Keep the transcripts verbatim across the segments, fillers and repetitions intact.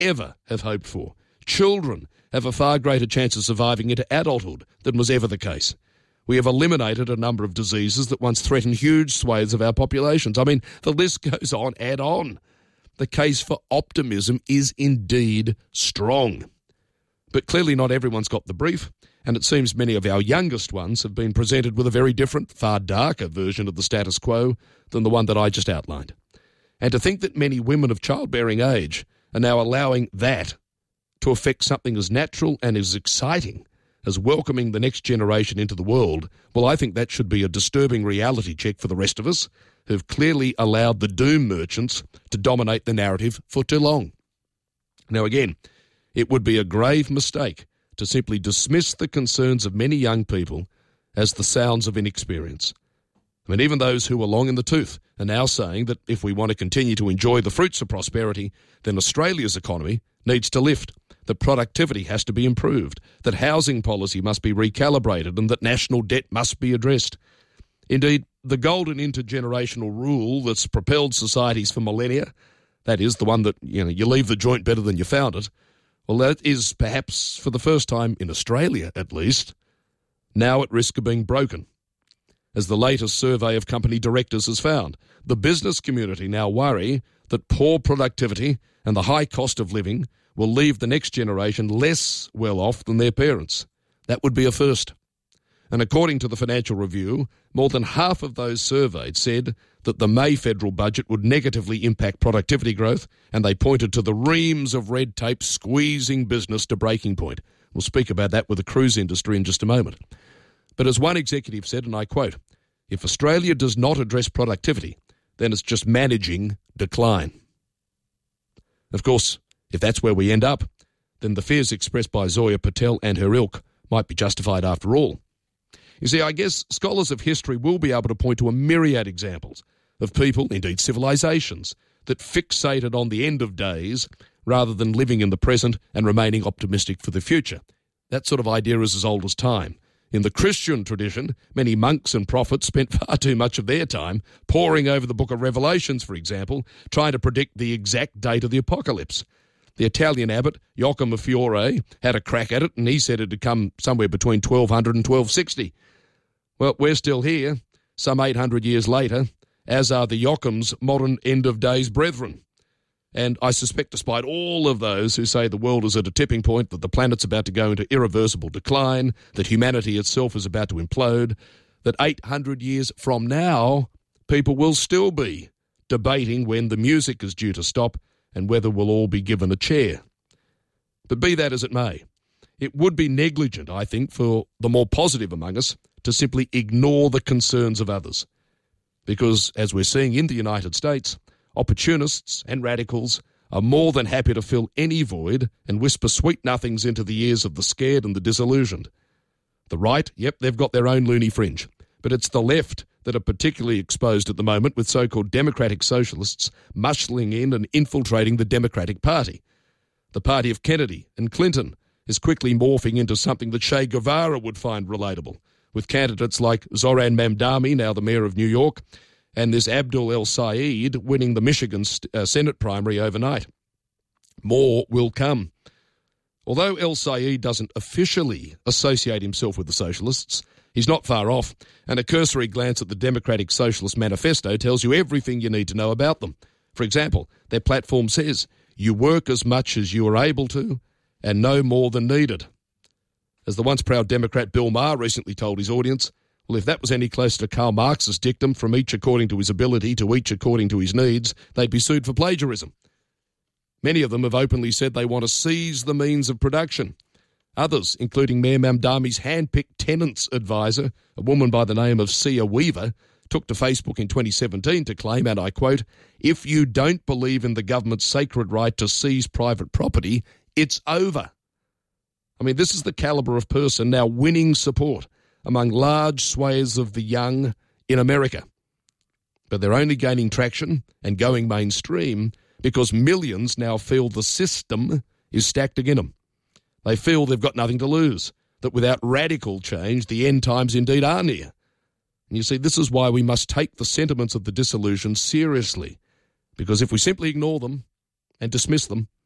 ever have hoped for. Children have a far greater chance of surviving into adulthood than was ever the case. We have eliminated a number of diseases that once threatened huge swathes of our populations. I mean, the list goes on and on. The case for optimism is indeed strong. But clearly not everyone's got the brief, and it seems many of our youngest ones have been presented with a very different, far darker version of the status quo than the one that I just outlined. And to think that many women of childbearing age are now allowing that to affect something as natural and as exciting as welcoming the next generation into the world, well, I think that should be a disturbing reality check for the rest of us who've clearly allowed the doom merchants to dominate the narrative for too long. Now, again, it would be a grave mistake to simply dismiss the concerns of many young people as the sounds of inexperience. I mean, even those who are long in the tooth are now saying that if we want to continue to enjoy the fruits of prosperity, then Australia's economy needs to lift, that productivity has to be improved, that housing policy must be recalibrated, and that national debt must be addressed. Indeed, the golden intergenerational rule that's propelled societies for millennia, that is, the one that, you know, you leave the joint better than you found it, well, that is perhaps, for the first time in Australia at least, now at risk of being broken. As the latest survey of company directors has found, the business community now worry that poor productivity and the high cost of living will leave the next generation less well off than their parents. That would be a first. And according to the Financial Review, more than half of those surveyed said that the May federal budget would negatively impact productivity growth, and they pointed to the reams of red tape squeezing business to breaking point. We'll speak about that with the cruise industry in just a moment. But as one executive said, and I quote, "If Australia does not address productivity, then it's just managing decline." Of course, if that's where we end up, then the fears expressed by Zoya Patel and her ilk might be justified after all. You see, I guess scholars of history will be able to point to a myriad examples of people, indeed civilizations, that fixated on the end of days rather than living in the present and remaining optimistic for the future. That sort of idea is as old as time. In the Christian tradition, many monks and prophets spent far too much of their time poring over the book of Revelations, for example, trying to predict the exact date of the apocalypse. The Italian abbot, Giacomo Fiore, had a crack at it, and he said it'd come somewhere between twelve hundred and twelve sixty. Well, we're still here, some eight hundred years later, as are the Joachim's modern end-of-days brethren. And I suspect, despite all of those who say the world is at a tipping point, that the planet's about to go into irreversible decline, that humanity itself is about to implode, that eight hundred years from now, people will still be debating when the music is due to stop and whether we'll all be given a chair. But be that as it may, it would be negligent, I think, for the more positive among us to simply ignore the concerns of others. Because, as we're seeing in the United States, opportunists and radicals are more than happy to fill any void and whisper sweet nothings into the ears of the scared and the disillusioned. The right, yep, they've got their own loony fringe, but it's the left that are particularly exposed at the moment, with so-called democratic socialists muscling in and infiltrating the Democratic Party. The party of Kennedy and Clinton is quickly morphing into something that Che Guevara would find relatable, with candidates like Zoran Mamdani, now the mayor of New York, and this Abdul El-Sayed winning the Michigan uh, Senate primary overnight. More will come. Although El-Sayed doesn't officially associate himself with the socialists, he's not far off, and a cursory glance at the Democratic Socialist Manifesto tells you everything you need to know about them. For example, their platform says, "You work as much as you are able to, and no more than needed." As the once proud Democrat Bill Maher recently told his audience, well, if that was any closer to Karl Marx's dictum, from each according to his ability to each according to his needs, they'd be sued for plagiarism. Many of them have openly said they want to seize the means of production. Others, including Mayor Mamdani's hand-picked tenants advisor, a woman by the name of Sia Weaver, took to Facebook in twenty seventeen to claim, and I quote, "If you don't believe in the government's sacred right to seize private property, it's over." I mean, this is the caliber of person now winning support among large swathes of the young in America. But they're only gaining traction and going mainstream because millions now feel the system is stacked against them. They feel they've got nothing to lose, that without radical change, the end times indeed are near. And you see, this is why we must take the sentiments of the disillusioned seriously, because if we simply ignore them and dismiss them,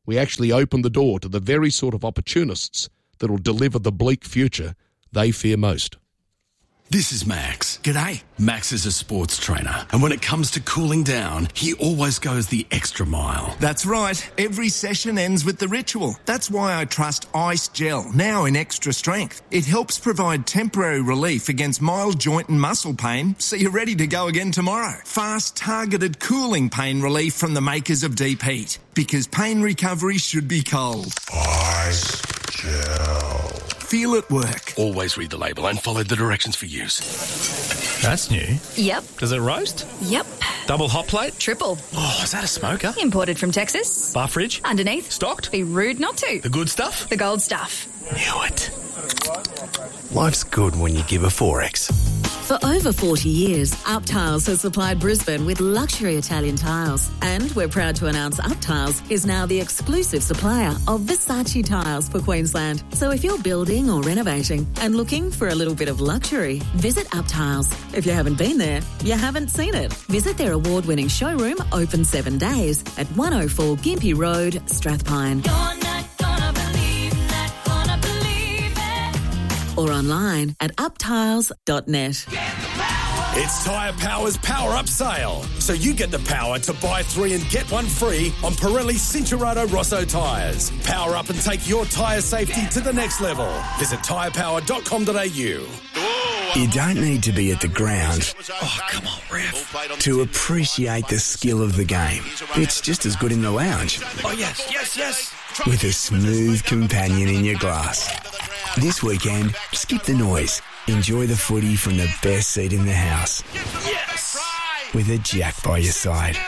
we actually open the door to the very sort of opportunists that will deliver the bleak future they fear most. This is Max. G'day. Max is a sports trainer, and when it comes to cooling down, he always goes the extra mile. That's right. Every session ends with the ritual. That's why I trust Ice Gel, now in extra strength. It helps provide temporary relief against mild joint and muscle pain, so you're ready to go again tomorrow. Fast, targeted cooling pain relief from the makers of Deep Heat, because pain recovery should be cold. Ice Gel. Feel it work. Always read the label and follow the directions for use. That's new. Yep. Does it roast? Yep. Double hot plate? Triple. Oh, is that a smoker? Imported from Texas. Bar fridge? Underneath. Stocked? Be rude not to. The good stuff? The gold stuff. Knew it. Life's good when you give a four X. For over forty years, Up Tiles has supplied Brisbane with luxury Italian tiles. And we're proud to announce Up Tiles is now the exclusive supplier of Versace tiles for Queensland. So if you're building or renovating and looking for a little bit of luxury, visit Up Tiles. If you haven't been there, you haven't seen it. Visit their award-winning showroom, open seven days, at one oh four Gympie Road, Strathpine. You're not gonna believe, not gonna believe it. Or online at up tiles dot net. It's Tyre Power's Power Up Sale. So you get the power to buy three and get one free on Pirelli Cincherato Rosso tyres. Power up and take your tyre safety to the next level. Visit tyre power dot com dot a u. You don't need to be at the ground, oh come on, ref, to appreciate the skill of the game. It's just as good in the lounge. Oh yes, yes, yes. With a smooth companion in your glass. This weekend, skip the noise. Enjoy the footy from the best seat in the house. Yes. With a Jack by your side.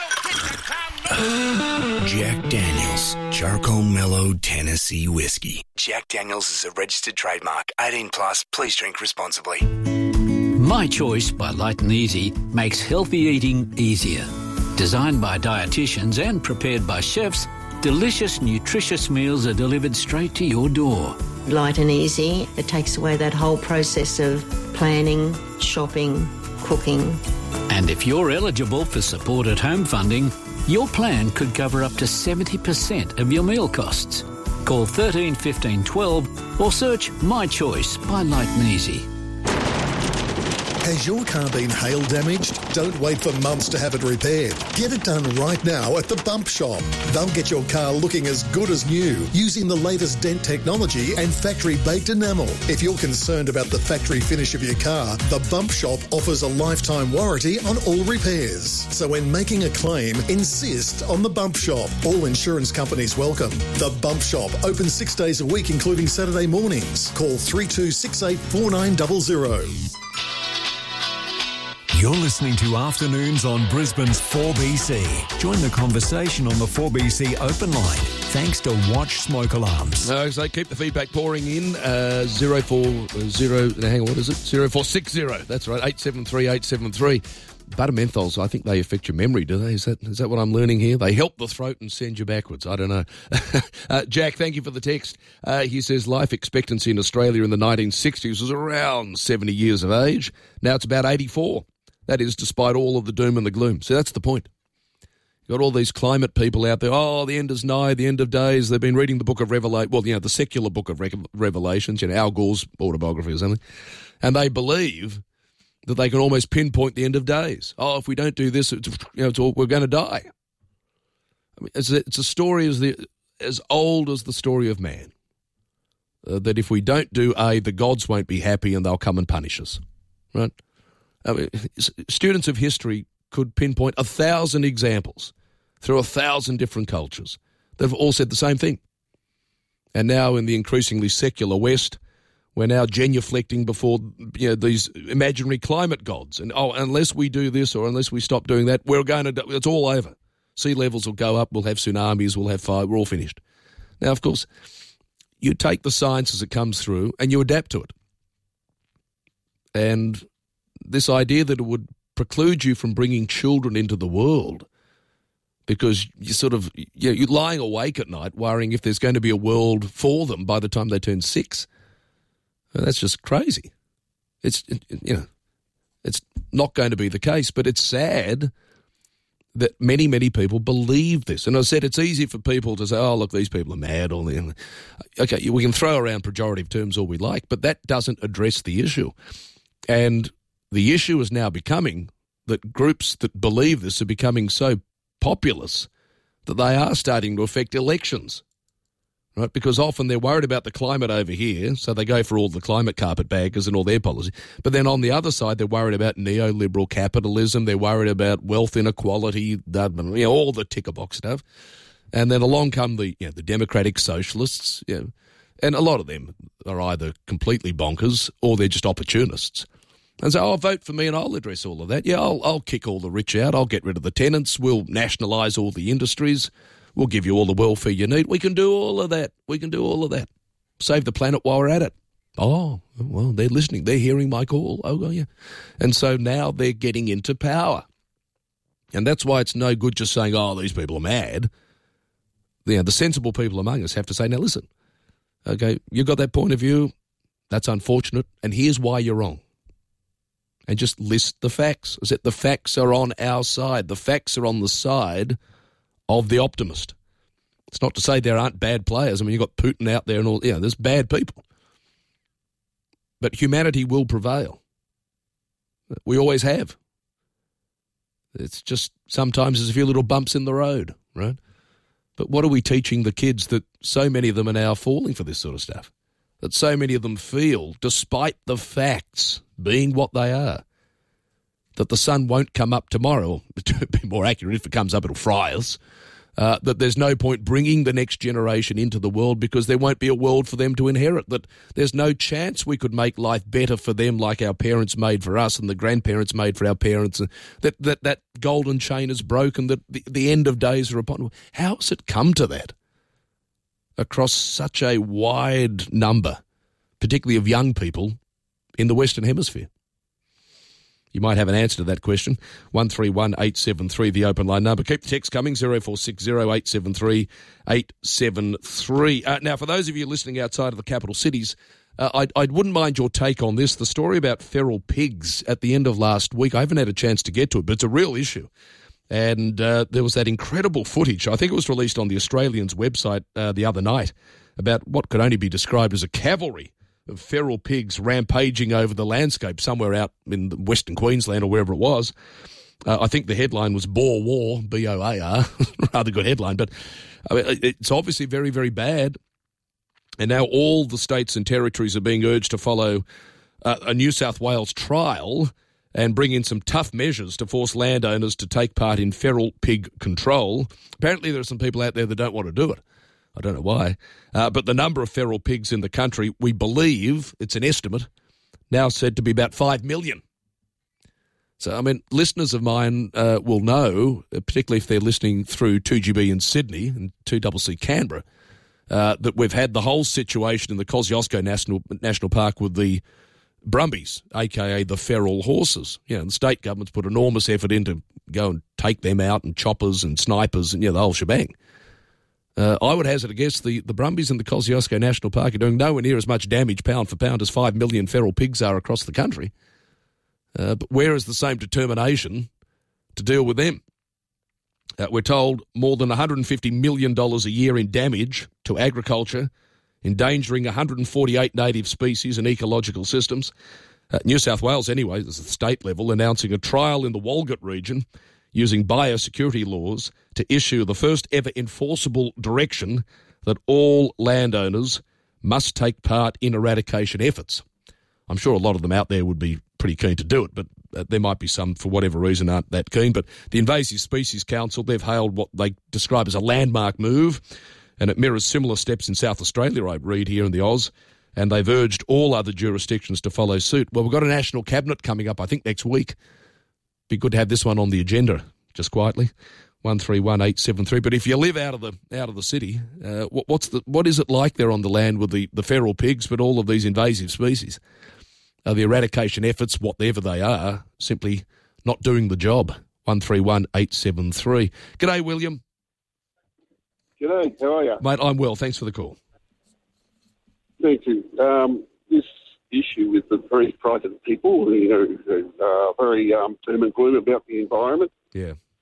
Jack Daniels, Charcoal Mellow Tennessee Whiskey. Jack Daniels is a registered trademark. eighteen plus, please drink responsibly. My Choice by Light and Easy makes healthy eating easier. Designed by dietitians and prepared by chefs, delicious, nutritious meals are delivered straight to your door. Light and easy. It takes away that whole process of planning, shopping, cooking. And if you're eligible for supported home funding, your plan could cover up to seventy percent of your meal costs. Call thirteen fifteen twelve or search My Choice by Light and Easy. Has your car been hail damaged? Don't wait for months to have it repaired. Get it done right now at the Bump Shop. They'll get your car looking as good as new using the latest dent technology and factory-baked enamel. If you're concerned about the factory finish of your car, the Bump Shop offers a lifetime warranty on all repairs. So when making a claim, insist on the Bump Shop. All insurance companies welcome. The Bump Shop, open six days a week, including Saturday mornings. Call three two six eight four nine zero zero. You're listening to Afternoons on Brisbane's four B C. Join the conversation on the four B C open line, thanks to Watch Smoke Alarms. No, so keep the feedback pouring in. Uh, zero four zero, hang on, what is it? zero four six zero. That's right, eight seven three eight seven three. Butter menthols, I think they affect your memory, do they? Is that is that what I'm learning here? They help the throat and send you backwards. I don't know. uh, Jack, thank you for the text. Uh, he says life expectancy in Australia in the nineteen sixties was around seventy years of age. Now it's about eighty-four. That is despite all of the doom and the gloom. So that's the point. You've got all these climate people out there. Oh, the end is nigh, the end of days. They've been reading the book of Revelation. Well, you know, the secular book of Re- Revelations, you know, Al Gore's autobiography or something. And they believe that they can almost pinpoint the end of days. Oh, if we don't do this, it's, you know, it's all, we're going to die. I mean, it's a, it's a story as, the, as old as the story of man. Uh, that if we don't do A, the gods won't be happy and they'll come and punish us. Right? I mean, students of history could pinpoint a thousand examples through a thousand different cultures that have all said the same thing. And now in the increasingly secular West, we're now genuflecting before, you know, these imaginary climate gods. And, oh, unless we do this or unless we stop doing that, we're going to do, it's all over. Sea levels will go up, we'll have tsunamis, we'll have fire, we're all finished. Now, of course, you take the science as it comes through and you adapt to it. And this idea that it would preclude you from bringing children into the world because you sort of, you know, you're lying awake at night worrying if there's going to be a world for them by the time they turn six. Well, that's just crazy. It's, you know, it's not going to be the case, but it's sad that many, many people believe this. And I said it's easy for people to say, oh, look, these people are mad. Or okay, we can throw around pejorative terms all we like, but that doesn't address the issue. And the issue is now becoming that groups that believe this are becoming so populous that they are starting to affect elections, right? Because often they're worried about the climate over here, so they go for all the climate carpetbaggers and all their policy. But then on the other side, they're worried about neoliberal capitalism. They're worried about wealth inequality, you know, all the ticker box stuff. And then along come the you know, the democratic socialists, you know, and a lot of them are either completely bonkers or they're just opportunists. And so, oh, vote for me and I'll address all of that. Yeah, I'll, I'll kick all the rich out. I'll get rid of the tenants. We'll nationalise all the industries. We'll give you all the welfare you need. We can do all of that. We can do all of that. Save the planet while we're at it. Oh, well, they're listening. They're hearing my call. Oh, well, yeah. And so now they're getting into power. And that's why it's no good just saying, oh, these people are mad. You know, the sensible people among us have to say, now listen, okay, you got that point of view. That's unfortunate. And here's why you're wrong. And just list the facts. Is that the facts are on our side. The facts are on the side of the optimist. It's not to say there aren't bad players. I mean, you've got Putin out there and all, you know, there's bad people. But humanity will prevail. We always have. It's just sometimes there's a few little bumps in the road, right? But what are we teaching the kids that so many of them are now falling for this sort of stuff? That so many of them feel, despite the facts being what they are, that the sun won't come up tomorrow. To be more accurate, if it comes up, it'll fry us. Uh, that there's no point bringing the next generation into the world because there won't be a world for them to inherit. That there's no chance we could make life better for them like our parents made for us and the grandparents made for our parents. That that, that golden chain is broken, that the, the end of days are upon. How has it come to that across such a wide number, particularly of young people in the Western Hemisphere? You might have an answer to that question. one three one eight seven three, the open line number. Keep the text coming, zero four six zero eight seven three eight seven three. Uh, now, for those of you listening outside of the capital cities, uh, I, I wouldn't mind your take on this. The story about feral pigs at the end of last week, I haven't had a chance to get to it, but it's a real issue. And uh, there was that incredible footage, I think it was released on the Australian's website uh, the other night, about what could only be described as a cavalry of feral pigs rampaging over the landscape somewhere out in Western Queensland or wherever it was. Uh, I think the headline was Boar War, B O A R, rather good headline, but I mean, it's obviously very, very bad. And now all the states and territories are being urged to follow uh, a New South Wales trial and bring in some tough measures to force landowners to take part in feral pig control. Apparently there are some people out there that don't want to do it. I don't know why. Uh, but the number of feral pigs in the country, we believe, it's an estimate, now said to be about five million. So, I mean, listeners of mine uh, will know, particularly if they're listening through two G B in Sydney and two C C Canberra, uh, that we've had the whole situation in the Kosciuszko National, National Park with the Brumbies, a k a the feral horses. You know, the state government's put enormous effort in to go and take them out, and choppers and snipers and, you know, the whole shebang. Uh, I would hazard a guess the, the Brumbies and the Kosciuszko National Park are doing nowhere near as much damage pound for pound as five million feral pigs are across the country. Uh, but where is the same determination to deal with them? Uh, we're told more than one hundred fifty million dollars a year in damage to agriculture, endangering one hundred forty-eight native species and ecological systems. Uh, New South Wales, anyway, this is the state level, announcing a trial in the Walgett region using biosecurity laws to issue the first ever enforceable direction that all landowners must take part in eradication efforts. I'm sure a lot of them out there would be pretty keen to do it, but uh, there might be some, for whatever reason, aren't that keen. But the Invasive Species Council, they've hailed what they describe as a landmark move, and it mirrors similar steps in South Australia, I read here in the Oz, and they've urged all other jurisdictions to follow suit. Well, we've got a National Cabinet coming up, I think, next week. Be good to have this one on the agenda, just quietly. one three one eight seven three. But if you live out of the out of the city, uh, what, what's the what is it like there on the land with the, the feral pigs, but all of these invasive species? Are the eradication efforts, whatever they are, simply not doing the job? one three one eight seven three. G'day, William. G'day, how are you? Mate, I'm well. Thanks for the call. Thank you. Um, this issue with the very frightened people, you know, who are very um, doom and gloom about the environment. Yeah.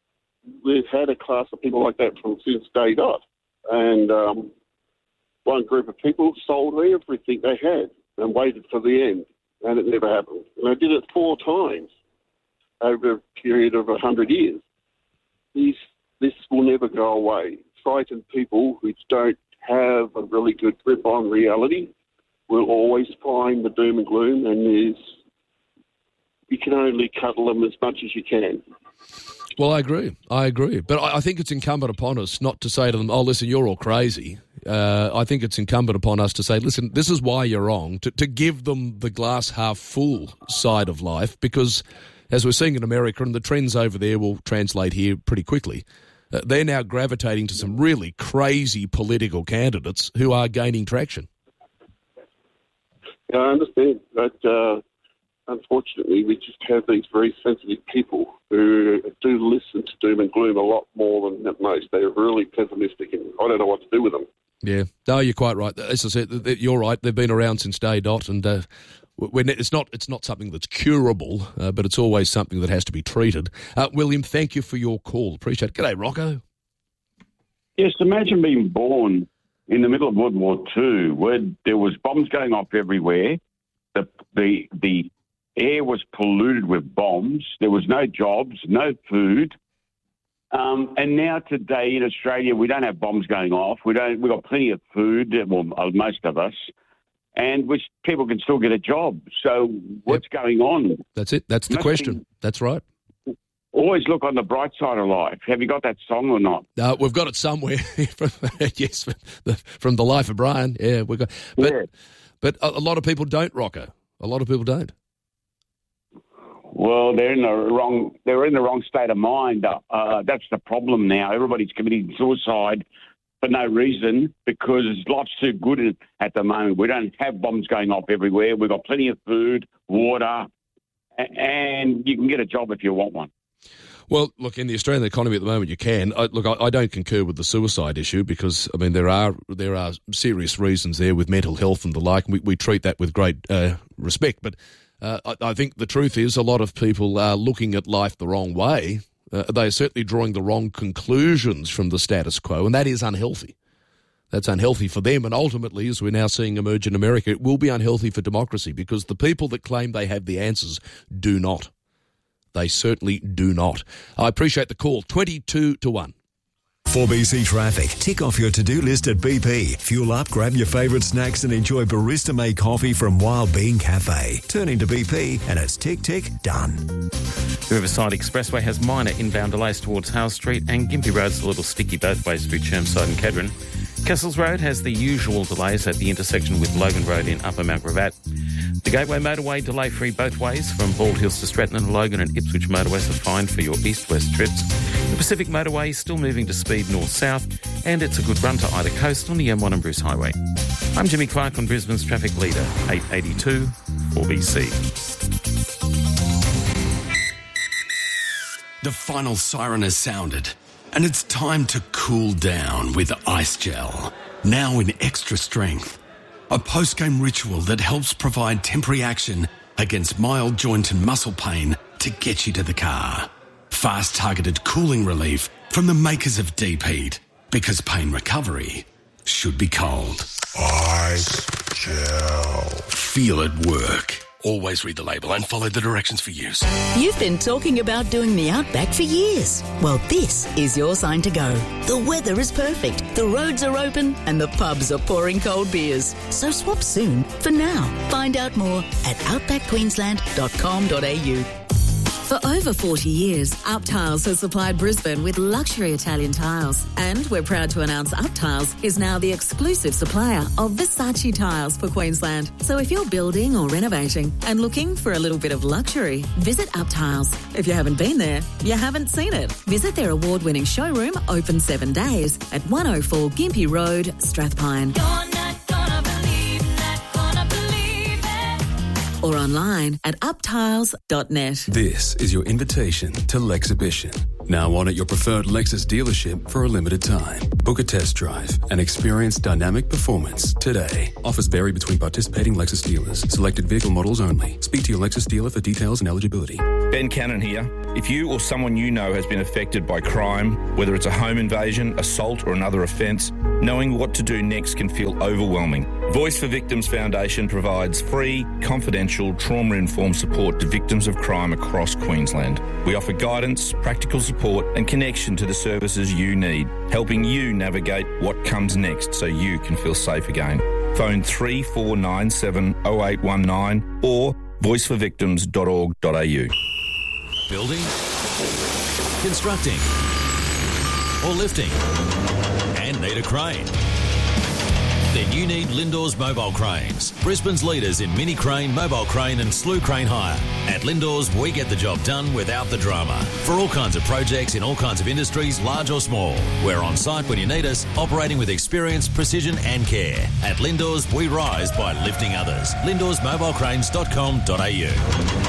we've had a class of people like that from since day dot. And um, one group of people sold everything they had and waited for the end, and it never happened. And I did it four times over a period of a hundred years. These, this will never go away. Frightened people who don't have a really good grip on reality will always find the doom and gloom, and there's, you can only cuddle them as much as you can. Well, I agree. I agree. But I, I think it's incumbent upon us not to say to them, oh, listen, you're all crazy. Uh, I think it's incumbent upon us to say, listen, this is why you're wrong, to, to give them the glass half full side of life, because as we're seeing in America, and the trends over there will translate here pretty quickly, uh, they're now gravitating to some really crazy political candidates who are gaining traction. Yeah, I understand, but uh, unfortunately we just have these very sensitive people who do listen to doom and gloom a lot more than most. They're really pessimistic, and I don't know what to do with them. Yeah, no, you're quite right. As I said, you're right. They've been around since day dot, and uh, when it's not it's not something that's curable, uh, but it's always something that has to be treated. Uh, William, thank you for your call. Appreciate it. G'day, Rocco. Yes, imagine being born in the middle of World War Two, where there was bombs going off everywhere. The the the air was polluted with bombs. There was no jobs, no food. Um, and now today in Australia, we don't have bombs going off. We don't. We've got plenty of food. Well, most of us, and which people can still get a job. So what's yep. going on? That's it. That's the Must question. Be, That's right. Always look on the bright side of life. Have you got that song or not? Uh, we've got it somewhere. Yes, from the, from the Life of Brian. Yeah, we've got. But yeah. but a, a lot of people don't, Rocco. A lot of people don't. Well, they're in the wrong. They're in the wrong state of mind. Uh, that's the problem now. Everybody's committing suicide for no reason because life's too good at the moment. We don't have bombs going off everywhere. We've got plenty of food, water, and you can get a job if you want one. Well, look, in the Australian economy at the moment, you can. I, look, I, I don't concur with the suicide issue because, I mean, there are there are serious reasons there with mental health and the like. And we, we treat that with great uh, respect. But uh, I, I think the truth is a lot of people are looking at life the wrong way. Uh, they are certainly drawing the wrong conclusions from the status quo, and that is unhealthy. That's unhealthy for them, and ultimately, as we're now seeing emerge in America, it will be unhealthy for democracy because the people that claim they have the answers do not. They certainly do not. I appreciate the call. twenty-two to one. four B C Traffic. Tick off your to-do list at B P. Fuel up, grab your favourite snacks and enjoy barista-made coffee from Wild Bean Cafe. Turn into B P and it's tick, tick, done. The Riverside Expressway has minor inbound delays towards Howe Street, and Gympie Road's a little sticky both ways through Chermside and Kedron. Kessels Road has the usual delays at the intersection with Logan Road in Upper Mount Gravatt. The Gateway Motorway delay-free both ways from Bald Hills to Stratton and Logan and Ipswich motorways are fine for your east-west trips. The Pacific Motorway is still moving to speed north-south, and it's a good run to either coast on the M one and Bruce Highway. I'm Jimmy Clark on Brisbane's Traffic Leader, eight eighty-two four B C. The final siren has sounded, and it's time to cool down with Ice Gel. Now in extra strength. A post-game ritual that helps provide temporary action against mild joint and muscle pain to get you to the car. Fast targeted cooling relief from the makers of Deep Heat, because pain recovery should be cold. Ice Gel. Feel it work. Always read the label and follow the directions for use. You've been talking about doing the Outback for years. Well, this is your sign to go. The weather is perfect, the roads are open, and the pubs are pouring cold beers. So swap soon for now. Find out more at outback queensland dot com dot a u. For over forty years, Up Tiles has supplied Brisbane with luxury Italian tiles. And we're proud to announce Up Tiles is now the exclusive supplier of Versace tiles for Queensland. So if you're building or renovating and looking for a little bit of luxury, visit Up Tiles. If you haven't been there, you haven't seen it. Visit their award-winning showroom, open seven days, at one oh four Gympie Road, Strathpine. Or online at up tiles dot net. This is your invitation to Lexhibition. Now on at your preferred Lexus dealership for a limited time. Book a test drive and experience dynamic performance today. Offers vary between participating Lexus dealers. Selected vehicle models only. Speak to your Lexus dealer for details and eligibility. Ben Cannon here. If you or someone you know has been affected by crime, whether it's a home invasion, assault or another offence, knowing what to do next can feel overwhelming. Voice for Victims Foundation provides free, confidential, trauma-informed support to victims of crime across Queensland. We offer guidance, practical support and connection to the services you need, helping you navigate what comes next so you can feel safe again. Phone three four nine seven oh eight one nine or voice for victims dot org dot a u. Building, constructing, or lifting, and need a crane? Then you need Lindors Mobile Cranes, Brisbane's leaders in mini crane, mobile crane and slew crane hire. At Lindors, we get the job done without the drama. For all kinds of projects in all kinds of industries, large or small. We're on site when you need us, operating with experience, precision and care. At Lindors, we rise by lifting others. lindors mobile cranes dot com dot a u.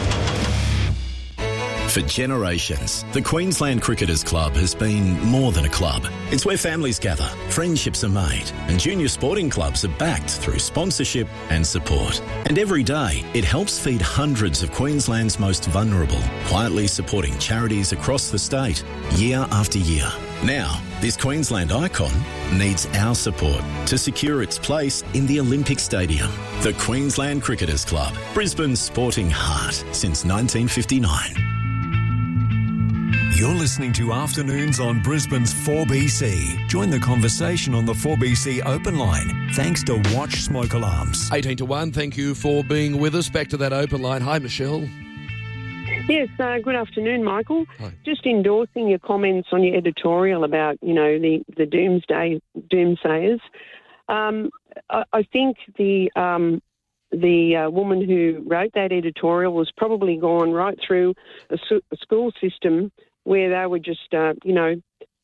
For generations, the Queensland Cricketers Club has been more than a club. It's where families gather, friendships are made, and junior sporting clubs are backed through sponsorship and support. And every day, it helps feed hundreds of Queensland's most vulnerable, quietly supporting charities across the state, year after year. Now, this Queensland icon needs our support to secure its place in the Olympic Stadium. The Queensland Cricketers Club, Brisbane's sporting heart since nineteen fifty-nine. You're listening to Afternoons on Brisbane's four B C. Join the conversation on the four B C open line thanks to Watch Smoke Alarms. eighteen to one, thank you for being with us. Back to that open line. Hi, Michelle. Yes, uh, good afternoon, Michael. Hi. Just endorsing your comments on your editorial about, you know, the, the doomsday doomsayers. Um, I, I think the um, the uh, woman who wrote that editorial was probably gone right through a, su- a school system where they were just, uh, you know,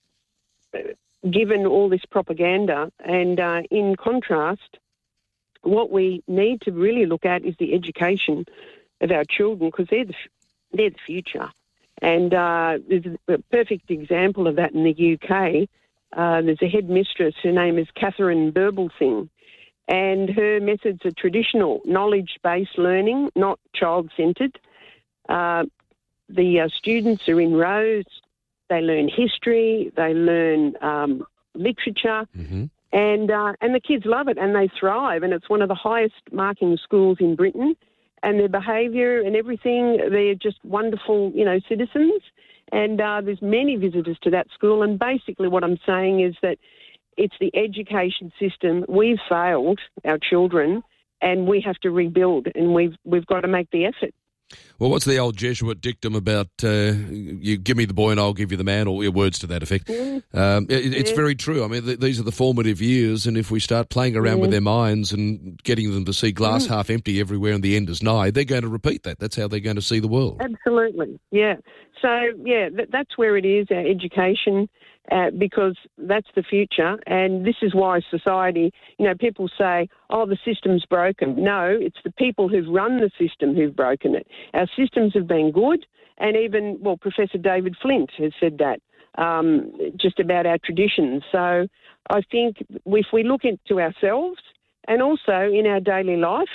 given all this propaganda. And uh, in contrast, what we need to really look at is the education of our children, because they're the, they're the future. And uh, there's a perfect example of that in the U K. Uh, there's a headmistress, her name is Catherine Burblesing, and her methods are traditional, knowledge-based learning, not child-centred. Uh, The uh, students are in rows, they learn history, they learn um, literature, mm-hmm. and uh, and the kids love it and they thrive, and it's one of the highest marking schools in Britain, and their behaviour and everything, they're just wonderful, you know, citizens, and uh, there's many visitors to that school, and basically what I'm saying is that it's the education system. We've failed our children and we have to rebuild, and we've we've got to make the effort. Well, what's the old Jesuit dictum about uh, you give me the boy and I'll give you the man, or words to that effect? Mm. Um, it, it's yeah. very true. I mean, th- these are the formative years, and if we start playing around mm. with their minds and getting them to see glass mm. half empty everywhere and the end is nigh, they're going to repeat that. That's how they're going to see the world. Absolutely, yeah. So, yeah, th- that's where it is, our education, uh, because that's the future, and this is why society, you know, people say, oh, the system's broken. No, it's the people who've run the system who've broken it. Our systems have been good, and even, well, Professor David Flint has said that, um, just about our traditions. So I think if we look into ourselves and also in our daily life,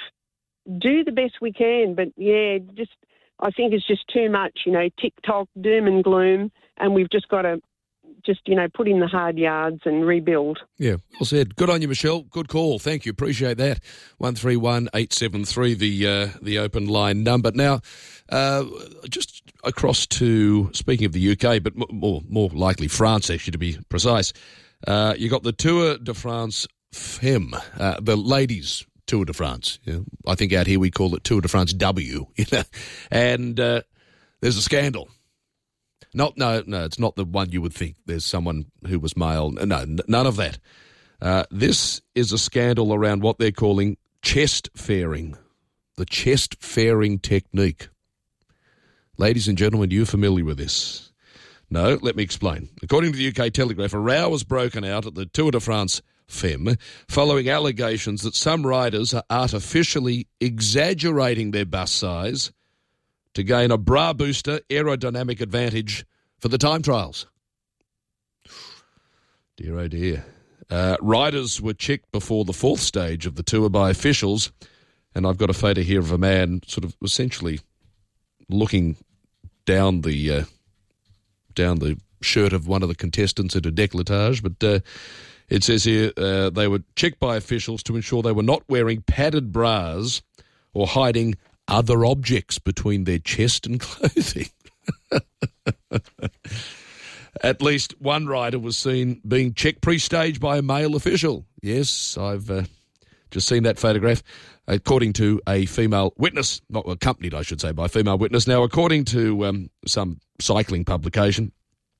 do the best we can, but, yeah, just I think it's just too much, you know, tick-tock, doom and gloom, and we've just got to just, you know, put in the hard yards and rebuild. Yeah, well said. Good on you, Michelle. Good call. Thank you. Appreciate that. one three one eight seven three, the uh, the open line number. Now, uh, just across to, speaking of the U K, but more more likely France, actually, to be precise, uh, you got the Tour de France Femme, uh, the ladies' Tour de France. You know, I think out here we call it Tour de France W. You know? And uh, there's a scandal. Not, no, no, it's not the one you would think. There's someone who was male. No, n- none of that. Uh, this is a scandal around what they're calling chest fairing, the chest fairing technique. Ladies and gentlemen, you're familiar with this? No? Let me explain. According to the U K Telegraph, a row was broken out at the Tour de France Femme following allegations that some riders are artificially exaggerating their bust size to gain a bra booster aerodynamic advantage for the time trials. Dear, oh dear. Uh, riders were checked before the fourth stage of the tour by officials, and I've got a photo here of a man sort of essentially looking down the uh, down the shirt of one of the contestants at a décolletage, but uh, it says here uh, they were checked by officials to ensure they were not wearing padded bras or hiding other objects between their chest and clothing. At least one rider was seen being checked pre-stage by a male official. Yes, I've uh, just seen that photograph, according to a female witness, not accompanied, I should say, by a female witness. Now, according to um, some cycling publication,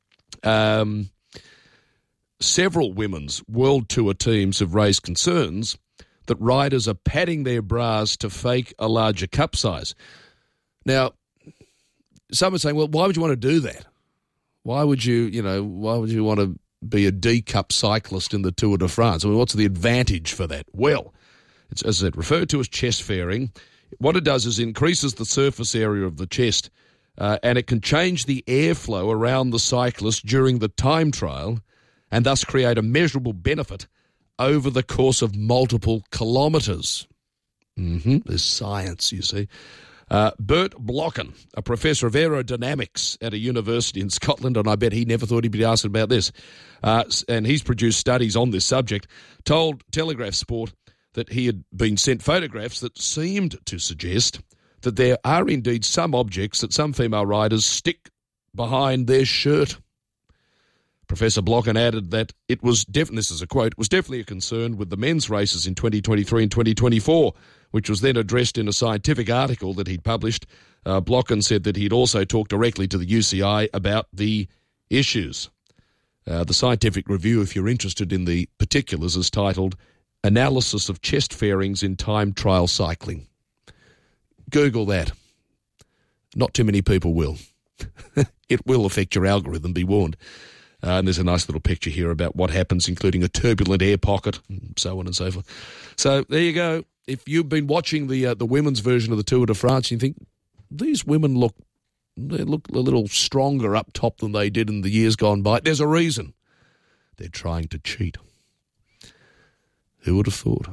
um, several women's World Tour teams have raised concerns that riders are padding their bras to fake a larger cup size. Now, some are saying, well, why would you want to do that? Why would you, you know, why would you want to be a D-Cup cyclist in the Tour de France? I mean, what's the advantage for that? Well, it's, as it referred to as chest fairing. What it does is increases the surface area of the chest, uh, and it can change the airflow around the cyclist during the time trial and thus create a measurable benefit over the course of multiple kilometres. Mm-hmm. There's science, you see. Uh, Bert Blocken, a professor of aerodynamics at a university in Scotland, and I bet he never thought he'd be asked about this, uh, and he's produced studies on this subject, told Telegraph Sport that he had been sent photographs that seemed to suggest that there are indeed some objects that some female riders stick behind their shirt. Professor Blocken added that it was, def- this is a quote, was definitely a concern with the men's races in twenty twenty-three and twenty twenty-four, which was then addressed in a scientific article that he'd published. Uh, Blocken said that he'd also talked directly to the U C I about the issues. Uh, the scientific review, if you're interested in the particulars, is titled Analysis of Chest Fairings in Time Trial Cycling. Google that. Not too many people will. It will affect your algorithm, be warned. Uh, and there's a nice little picture here about what happens, including a turbulent air pocket, and so on and so forth. So there you go. If you've been watching the uh, the women's version of the Tour de France, you think these women look they look a little stronger up top than they did in the years gone by. There's a reason. They're trying to cheat. Who would have thought?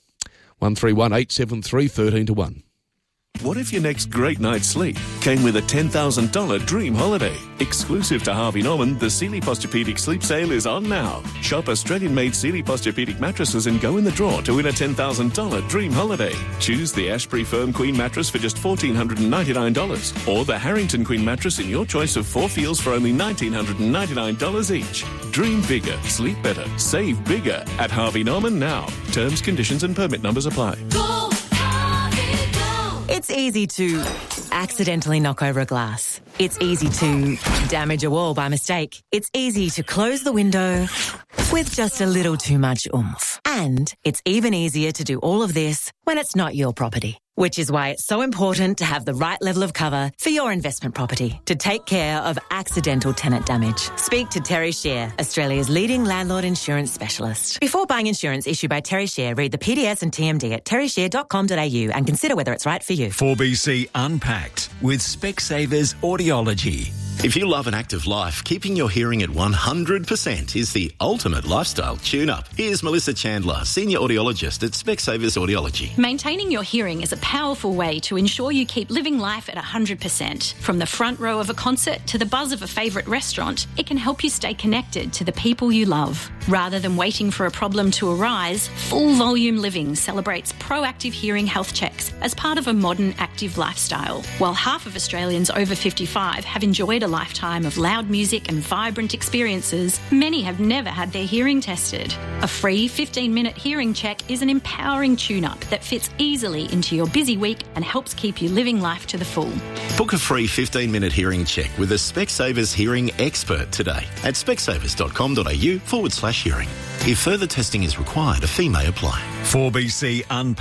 One three one eight seven three thirteen to one. What if your next great night's sleep came with a ten thousand dollars dream holiday? Exclusive to Harvey Norman, the Sealy Posturepedic Sleep Sale is on now. Shop Australian-made Sealy Posturepedic mattresses and go in the draw to win a ten thousand dollars dream holiday. Choose the Ashbury Firm Queen mattress for just one thousand four hundred ninety-nine dollars or the Harrington Queen mattress in your choice of four feels for only one thousand nine hundred ninety-nine dollars each. Dream bigger, sleep better, save bigger at Harvey Norman now. Terms, conditions and permit numbers apply. Go, Harvey, go. It's easy to accidentally knock over a glass. It's easy to damage a wall by mistake. It's easy to close the window with just a little too much oomph. And it's even easier to do all of this when it's not your property. Which is why it's so important to have the right level of cover for your investment property to take care of accidental tenant damage. Speak to Terry Shear, Australia's leading landlord insurance specialist. Before buying insurance issued by Terry Shear, read the P D S and T M D at terry shear dot com dot a u and consider whether it's right for you. four B C Unpacked with Specsavers Audiology. If you love an active life, keeping your hearing at one hundred percent is the ultimate lifestyle tune-up. Here's Melissa Chandler, Senior Audiologist at Specsavers Audiology. Maintaining your hearing is a powerful way to ensure you keep living life at one hundred percent. From the front row of a concert to the buzz of a favourite restaurant, it can help you stay connected to the people you love. Rather than waiting for a problem to arise, Full Volume Living celebrates proactive hearing health checks as part of a modern active lifestyle. While half of Australians over fifty-five have enjoyed a lifetime of loud music and vibrant experiences, many have never had their hearing tested. A free fifteen-minute hearing check is an empowering tune-up that fits easily into your busy week and helps keep you living life to the full. Book a free fifteen-minute hearing check with a Specsavers hearing expert today at specsavers dot com dot a u forward slash hearing. If further testing is required, a fee may apply. four B C Unpacked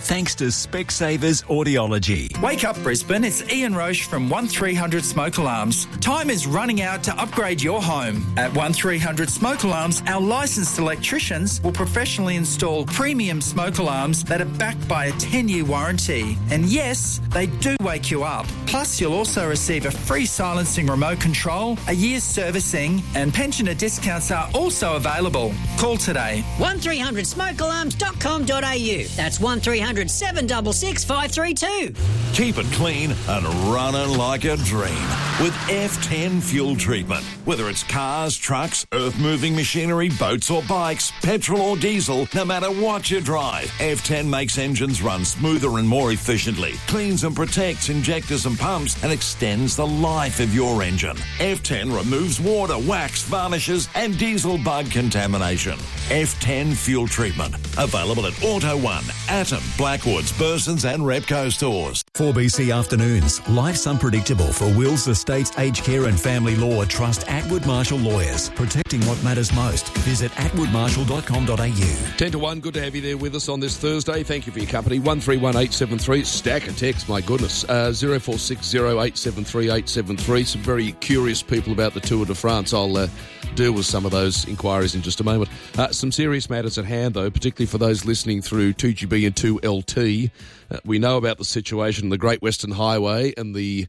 thanks to Specsavers Audiology. Wake up, Brisbane. It's Ian Roche from one three hundred Smoke Alarms. Time is running out to upgrade your home. At one three hundred Smoke Alarms, our licensed electricians will professionally install premium smoke alarms that are backed by a ten-year warranty. And yes, they do wake you up. Plus, you'll also receive a free silencing remote control, a year's servicing, and pensioner discounts are also available. Call today. one three hundred smoke alarms dot com dot a u. That's one three hundred seven six six five three two. Keep it clean and running like a dream with F ten fuel treatment. Whether it's cars, trucks, earth-moving machinery, boats or bikes, petrol or diesel, no matter what you drive, F ten makes engines run smoother and more efficiently, cleans and protects injectors and pumps, and extends the life of your engine. F ten removes water, wax, varnishes, and diesel bug contamination. F ten fuel treatment. Available at Auto One, Atom, Blackwoods, Burson's and Repco stores. four B C Afternoons. Life's unpredictable for wills, estates, aged care and family law. Trust Atwood Marshall Lawyers. Protecting what matters most. Visit atwood marshall dot com dot a u. ten to one, good to have you there with us on this Thursday. Thank you for your company. one three one eight seven three, stack of text, my goodness. Uh, zero four six zero eight seven three eight seven three. Some very curious people about the Tour de France. I'll uh, deal with some of those inquiries in just a moment. Uh, some serious matters at hand, though, particularly for those listening through two G B and two L T. Uh, we know about the situation on the Great Western Highway and the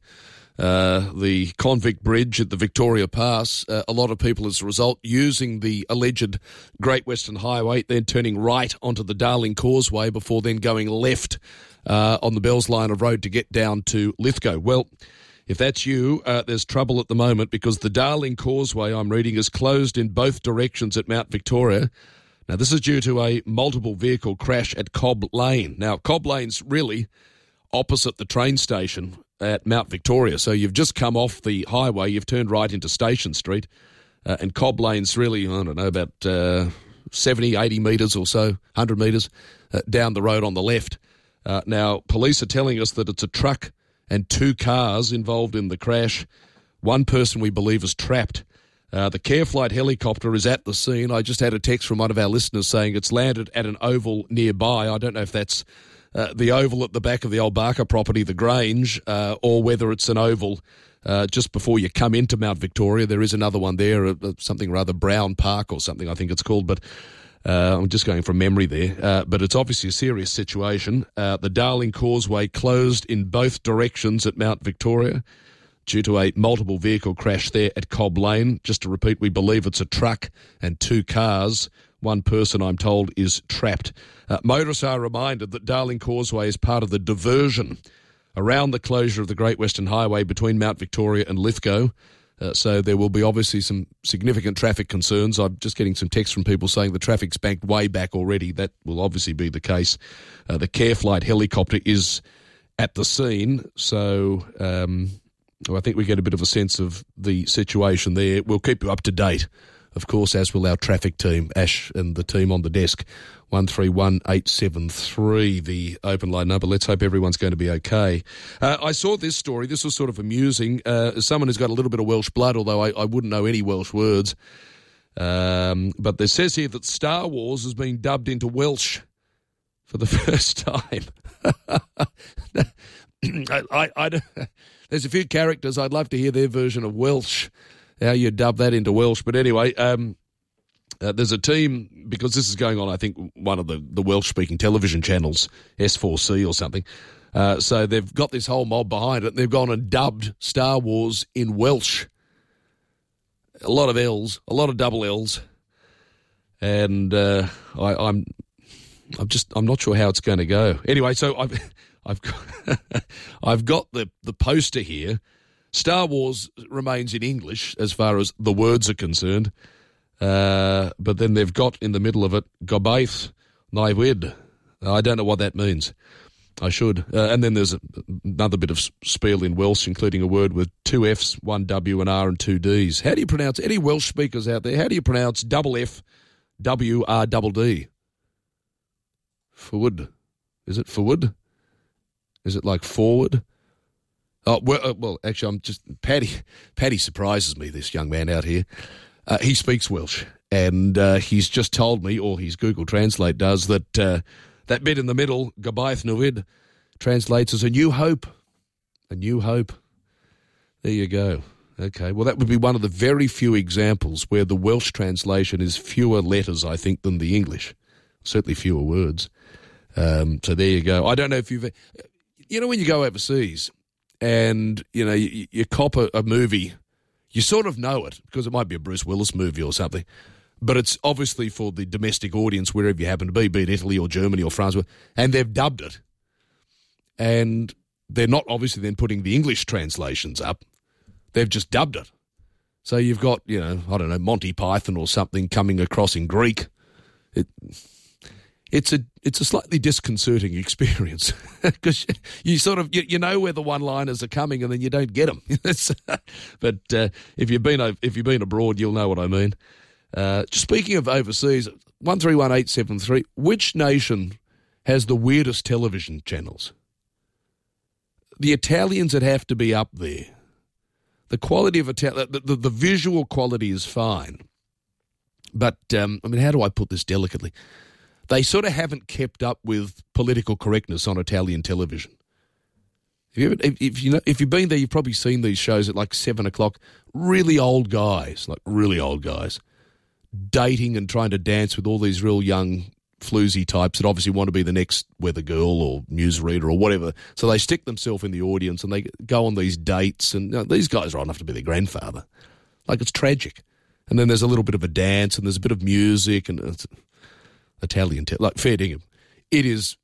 uh, the Convict Bridge at the Victoria Pass. Uh, a lot of people, as a result, using the alleged Great Western Highway, then turning right onto the Darling Causeway before then going left uh, on the Bells line of road to get down to Lithgow. Well, if that's you, uh, there's trouble at the moment because the Darling Causeway, I'm reading, is closed in both directions at Mount Victoria. Now, this is due to a multiple vehicle crash at Cobb Lane. Now, Cobb Lane's really opposite the train station at Mount Victoria. So you've just come off the highway, you've turned right into Station Street, uh, and Cobb Lane's really, I don't know, about uh, seventy, eighty metres or so, one hundred metres uh, down the road on the left. Uh, now, police are telling us that it's a truck and two cars involved in the crash. One person, we believe, is trapped. Uh, the Care Flight helicopter is at the scene. I just had a text from one of our listeners saying it's landed at an oval nearby. I don't know if that's uh, the oval at the back of the old Barker property, the Grange, uh, or whether it's an oval uh, just before you come into Mount Victoria. There is another one there, uh, something rather Brown Park or something I think it's called, but uh, I'm just going from memory there. Uh, but it's obviously a serious situation. Uh, the Darling Causeway closed in both directions at Mount Victoria due to a multiple vehicle crash there at Cobb Lane. Just to repeat, we believe it's a truck and two cars. One person, I'm told, is trapped. Uh, motorists are reminded that Darling Causeway is part of the diversion around the closure of the Great Western Highway between Mount Victoria and Lithgow. Uh, so there will be obviously some significant traffic concerns. I'm just getting some texts from people saying the traffic's banked way back already. That will obviously be the case. Uh, the Care Flight helicopter is at the scene, so um, I think we get a bit of a sense of the situation there. We'll keep you up to date, of course, as will our traffic team, Ash and the team on the desk. one three one eight seven three, the open line number. Let's hope everyone's going to be okay. Uh, I saw this story. This was sort of amusing. Uh, as someone who's got a little bit of Welsh blood, although I, I wouldn't know any Welsh words. Um, but it says here that Star Wars has been dubbed into Welsh for the first time. I, I, I, there's a few characters. I'd love to hear their version of Welsh, how you dub that into Welsh. But anyway, um, uh, there's a team, because this is going on, I think, one of the, the Welsh-speaking television channels, S four C or something. Uh, so they've got this whole mob behind it, and they've gone and dubbed Star Wars in Welsh. A lot of L's, a lot of double L's. And uh, I, I'm I'm just, I'm not sure how it's going to go. Anyway, so I've... I've got, I've got the, the poster here. Star Wars remains in English as far as the words are concerned. Uh, but then they've got in the middle of it, Gobaith Naiwid. I don't know what that means. I should. Uh, and then there's a, another bit of spiel in Welsh, including a word with two F's, one W, an R, and two D's. How do you pronounce, any Welsh speakers out there, how do you pronounce double F, W, R, double D? Forward. Is it forward? Is it like forward? Oh, well, uh, well, actually, I'm just... Paddy Paddy surprises me, this young man out here. Uh, he speaks Welsh, and uh, he's just told me, or his Google Translate does, that uh, That bit in the middle, Gabaith Nuid, translates as a new hope. A new hope. There you go. Okay, well, that would be one of the very few examples where the Welsh translation is fewer letters, I think, than the English. Certainly fewer words. Um, so there you go. I don't know if you've... You know, when you go overseas and, you know, you, you cop a, a movie, you sort of know it because it might be a Bruce Willis movie or something, but it's obviously for the domestic audience wherever you happen to be, be it Italy or Germany or France, and they've dubbed it. And they're not obviously then putting the English translations up. They've just dubbed it. So you've got, you know, I don't know, Monty Python or something coming across in Greek. It, it's a it's a slightly disconcerting experience because you sort of, you, you know where the one-liners are coming and then you don't get them. But uh, if you've been if you've been abroad, you'll know what I mean. Uh, speaking of overseas, one three one eight seven three, which nation has the weirdest television channels? The Italians would have to be up there. The quality of Italian, the, the, the visual quality is fine. But, um, I mean, how do I put this delicately? They sort of haven't kept up with political correctness on Italian television. If, you ever, if, if, you know, if you've been there, you've probably seen these shows at like seven o'clock. Really old guys, like really old guys, dating and trying to dance with all these real young floozy types that obviously want to be the next weather girl or newsreader or whatever. So they stick themselves in the audience and they go on these dates. And you know, these guys are old enough to be their grandfather. Like, it's tragic. And then there's a little bit of a dance and there's a bit of music and it's Italian, te- like fair dinkum. It is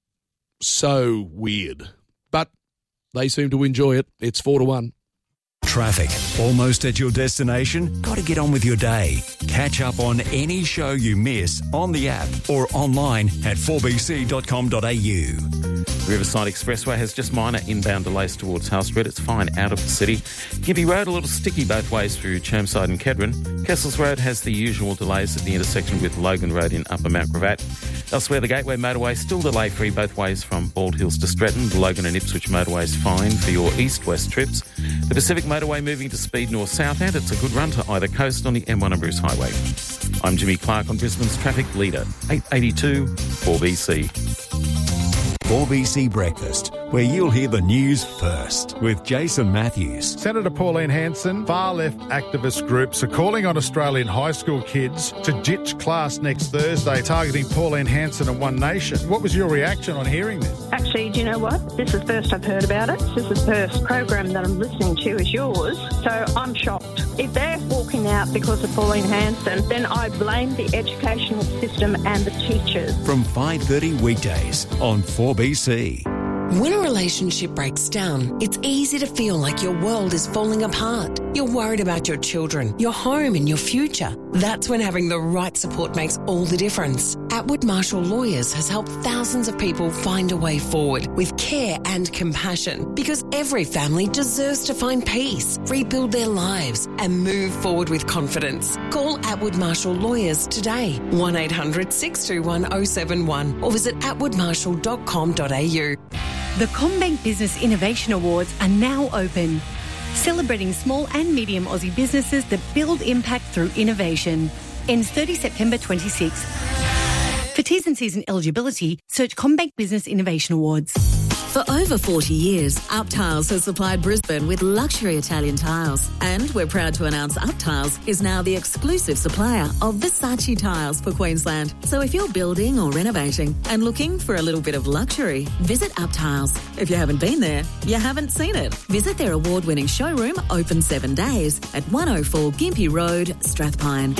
so weird, but they seem to enjoy it. It's four to one. Traffic. Almost at your destination? Got to get on with your day. Catch up on any show you miss on the app or online at four b c dot com dot a u. Riverside Expressway has just minor inbound delays towards House Street. It's fine out of the city. Gympie Road, a little sticky both ways through Chermside and Kedron. Kessels Road has the usual delays at the intersection with Logan Road in Upper Mount Gravatt. Elsewhere, the Gateway Motorway still delay-free both ways from Bald Hills to Stretton. The Logan and Ipswich Motorway is fine for your east-west trips. The Pacific Motorway moving to speed north-south, and it's a good run to either coast on the M one and Bruce Highway. I'm Jimmy Clark on Brisbane's Traffic Leader, eight eighty-two four B C. four B C Breakfast, where you'll hear the news first with Jason Matthews. Senator Pauline Hanson, far-left activist groups are calling on Australian high school kids to ditch class next Thursday, targeting Pauline Hanson and One Nation. What was your reaction on hearing this? Actually, do you know what? This is the first I've heard about it. This is the first program that I'm listening to is yours, so I'm shocked. If they're walking out because of Pauline Hanson, then I blame the educational system and the teachers. From five thirty weekdays on four B C. When a relationship breaks down, it's easy to feel like your world is falling apart. You're worried about your children, your home and your future. That's when having the right support makes all the difference. Atwood Marshall Lawyers has helped thousands of people find a way forward with care and compassion, because every family deserves to find peace, rebuild their lives and move forward with confidence. Call Atwood Marshall Lawyers today, one eight hundred six two one oh seven one, or visit atwood marshall dot com dot a u. The CommBank Business Innovation Awards are now open, celebrating small and medium Aussie businesses that build impact through innovation. Ends thirtieth September twenty-sixth. For T's and C's and eligibility, search CommBank Business Innovation Awards. For over forty years, Up Tiles has supplied Brisbane with luxury Italian tiles. And we're proud to announce Up Tiles is now the exclusive supplier of Versace tiles for Queensland. So if you're building or renovating and looking for a little bit of luxury, visit Up Tiles. If you haven't been there, you haven't seen it. Visit their award-winning showroom, open seven days, at one oh four Gympie Road, Strathpine.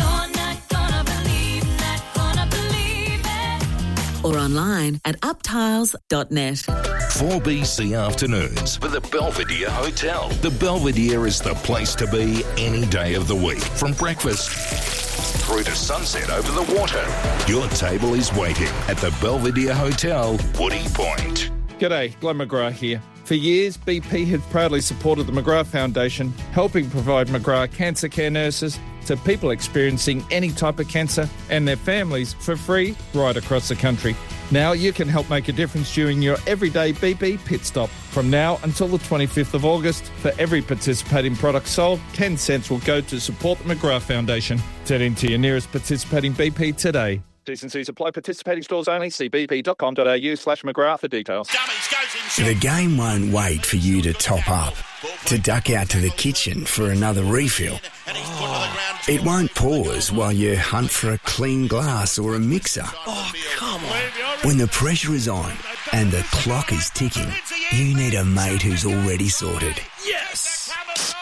Or online at up tiles dot net. four B C Afternoons with the Belvedere Hotel. The Belvedere is the place to be any day of the week. From breakfast through to sunset over the water. Your table is waiting at the Belvedere Hotel, Woody Point. G'day, Glenn McGrath here. For years, B P has proudly supported the McGrath Foundation, helping provide McGrath cancer care nurses to people experiencing any type of cancer and their families for free right across the country. Now you can help make a difference during your everyday B P pit stop. From now until the twenty-fifth of August, for every participating product sold, ten cents will go to support the McGrath Foundation. Head into your nearest participating B P today. T's and C's apply. Participating stores only. See bp.com.au slash McGrath for details. The game won't wait for you to top up, to duck out to the kitchen for another refill. It won't pause while you hunt for a clean glass or a mixer. Oh, come on. When the pressure is on and the clock is ticking, you need a mate who's already sorted. Yes!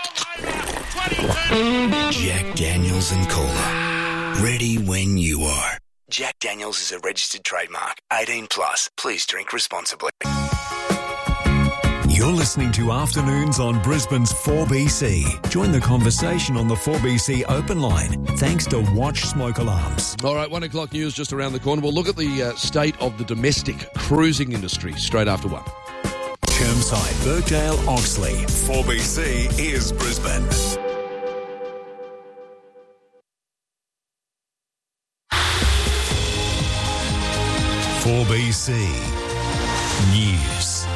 Jack Daniels and Cola. Ready when you are. Jack Daniels is a registered trademark. eighteen plus. Please drink responsibly. You're listening to Afternoons on Brisbane's four B C. Join the conversation on the four B C open line, thanks to Watch Smoke Alarms. All right, one o'clock news just around the corner. We'll look at the uh, state of the domestic cruising industry straight after one. Chermside, Birkdale, Oxley. four B C is Brisbane. four B C News.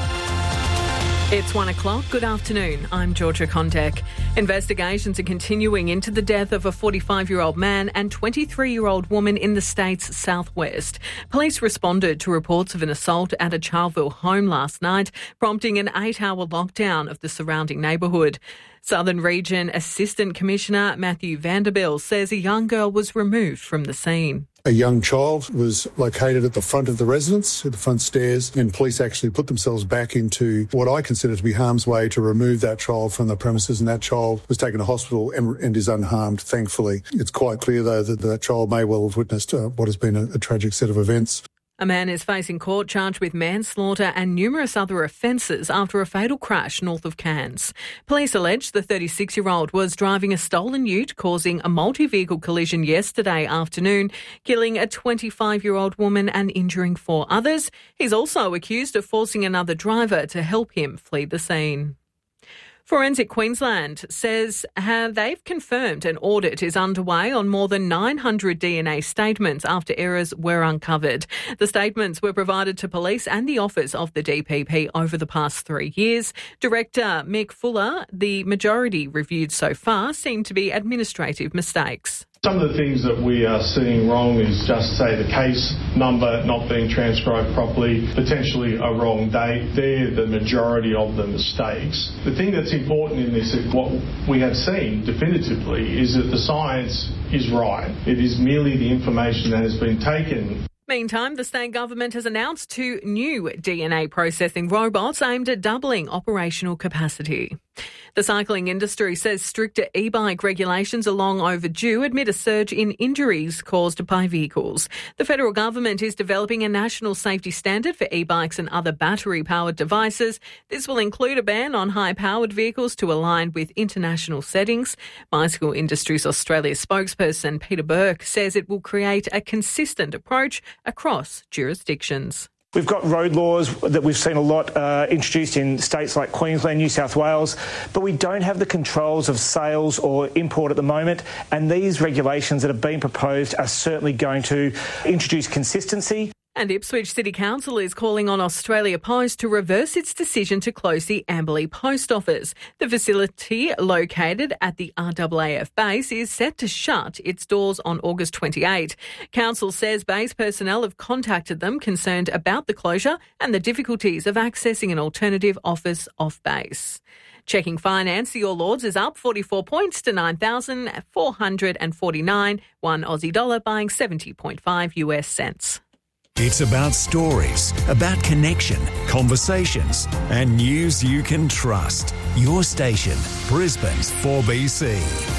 It's one o'clock. Good afternoon. I'm Georgia Kondek. Investigations are continuing into the death of a forty-five-year-old man and twenty-three-year-old woman in the state's southwest. Police responded to reports of an assault at a Charleville home last night, prompting an eight-hour lockdown of the surrounding neighbourhood. Southern Region Assistant Commissioner Matthew Vanderbilt says a young girl was removed from the scene. A young child was located at the front of the residence, at the front stairs, and police actually put themselves back into what I consider to be harm's way to remove that child from the premises, and that child was taken to hospital and, and is unharmed, thankfully. It's quite clear, though, that that child may well have witnessed uh, what has been a, a tragic set of events. A man is facing court charged with manslaughter and numerous other offences after a fatal crash north of Cairns. Police allege the thirty-six-year-old was driving a stolen ute, causing a multi-vehicle collision yesterday afternoon, killing a twenty-five-year-old woman and injuring four others. He's also accused of forcing another driver to help him flee the scene. Forensic Queensland says how they've confirmed an audit is underway on more than nine hundred D N A statements after errors were uncovered. The statements were provided to police and the office of the D P P over the past three years. Director Mick Fuller, the majority reviewed so far seem to be administrative mistakes. Some of the things that we are seeing wrong is just, say, the case number not being transcribed properly, potentially a wrong date. They're the majority of the mistakes. The thing that's important in this, what we have seen definitively, is that the science is right. It is merely the information that has been taken. Meantime, the state government has announced two new D N A processing robots aimed at doubling operational capacity. The cycling industry says stricter e-bike regulations are long overdue amid a surge in injuries caused by vehicles. The federal government is developing a national safety standard for e-bikes and other battery-powered devices. This will include a ban on high-powered vehicles to align with international settings. Bicycle Industries Australia spokesperson Peter Burke says it will create a consistent approach across jurisdictions. We've got road laws that we've seen a lot uh, introduced in states like Queensland, New South Wales, but we don't have the controls of sales or import at the moment, and these regulations that have been proposed are certainly going to introduce consistency. And Ipswich City Council is calling on Australia Post to reverse its decision to close the Amberley Post Office. The facility, located at the R A A F base, is set to shut its doors on August twenty-eighth. Council says base personnel have contacted them concerned about the closure and the difficulties of accessing an alternative office off base. Checking finance, the All Ords is up forty-four points to nine thousand four hundred forty-nine. One Aussie dollar buying seventy point five US cents. It's about stories, about connection, conversations, and news you can trust. Your station, Brisbane's four B C.